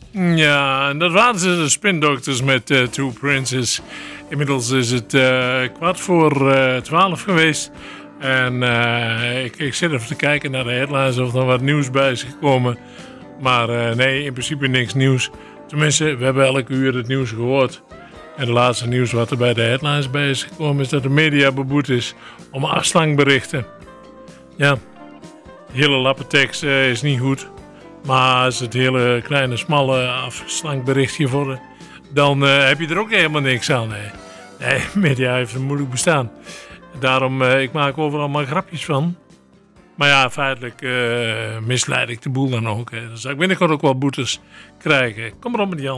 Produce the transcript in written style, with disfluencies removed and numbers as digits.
Ja, en dat waren ze, de Spin Doctors met Two Princes. Inmiddels is het 11:15 geweest. En ik zit even te kijken naar de headlines of er wat nieuws bij is gekomen. Maar nee, in principe niks nieuws. Tenminste, we hebben elke uur het nieuws gehoord. En het laatste nieuws wat er bij de headlines bij is gekomen is dat de media beboet is om afslankberichten. Ja, de hele lappentekst is niet goed. Maar als het hele kleine, smalle afslankberichtje worden, dan heb je er ook helemaal niks aan. Nee, media heeft een moeilijk bestaan. Daarom, ik maak overal maar grapjes van. Maar ja, feitelijk misleid ik de boel dan ook. Dan zou ik binnenkort ook wel boetes krijgen. Kom maar op met die